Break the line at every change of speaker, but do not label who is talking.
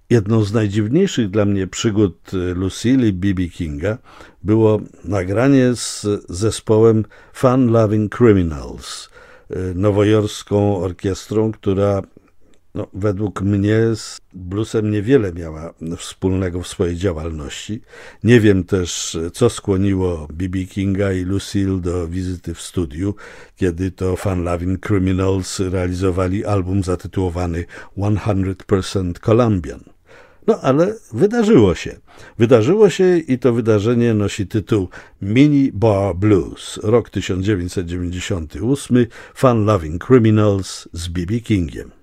Jedną z najdziwniejszych dla mnie przygód Lucille i B.B. Kinga było nagranie z zespołem Fun Loving Criminals, nowojorską orkiestrą, która według mnie z bluesem niewiele miała wspólnego w swojej działalności. Nie wiem też, co skłoniło B.B. Kinga i Lucille do wizyty w studiu, kiedy to Fun Loving Criminals realizowali album zatytułowany 100% Colombian. Ale wydarzyło się. Wydarzyło się i to wydarzenie nosi tytuł Mini Bar Blues, rok 1998, Fun Loving Criminals z B.B. Kingiem.